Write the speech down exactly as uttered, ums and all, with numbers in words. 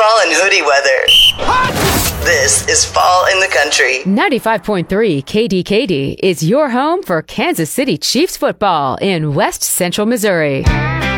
fall and hoodie weather. This is Fall in the Country. ninety-five point three K D K D is your home for Kansas City Chiefs football in West Central Missouri.